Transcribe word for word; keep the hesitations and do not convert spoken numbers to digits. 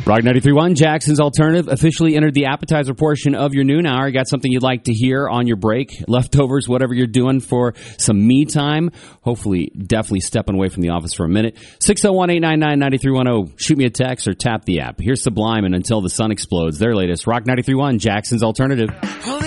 Rock ninety-three point one, Jackson's Alternative, officially entered the appetizer portion of your noon hour. You got something you'd like to hear on your break, leftovers, whatever you're doing for some me time. Hopefully, definitely stepping away from the office for a minute. six oh one, eight nine nine, nine three one zero. Shoot me a text or tap the app. Here's Sublime and Until the Sun Explodes. Their latest, Rock ninety-three point one, Jackson's Alternative.